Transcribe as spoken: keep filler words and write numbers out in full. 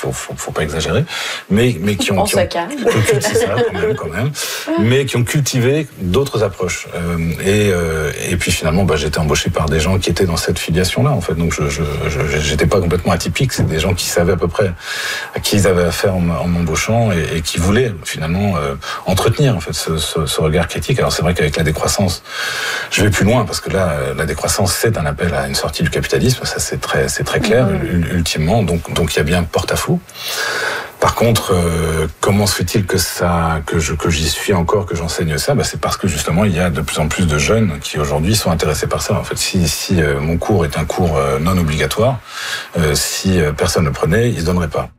faut, faut, faut pas exagérer, mais, mais qui ont, On qui ont, se calme. qui ont cultivé ça quand même, quand même, mais qui ont cultivé d'autres approches. Euh, et, euh, et puis finalement, bah, j'ai été embauché par des gens qui étaient dans cette filiation-là, en fait. Donc je, je, je j'étais pas complètement atypique. C'est des gens qui savaient à peu près à qui ils avaient affaire en, en m'embauchant et, et qui voulaient finalement euh, entretenir en fait ce, ce, ce regard critique. Alors c'est vrai qu'avec la décroissance, je vais plus loin parce que là, la décroissance c'est un appel à une sortie du capitalisme. Ça c'est très, c'est très clair mmh. ultimement. Donc, donc il y a bien porte-à-faux. Par contre, euh, comment se fait-il que ça, que je, que j'y suis encore, que j'enseigne ça? Bah, c'est parce que justement, il y a de plus en plus de jeunes qui aujourd'hui sont intéressés par ça. En fait, si, si euh, mon cours est un cours euh, non obligatoire, euh, si euh, personne ne le prenait, ils se donneraient pas.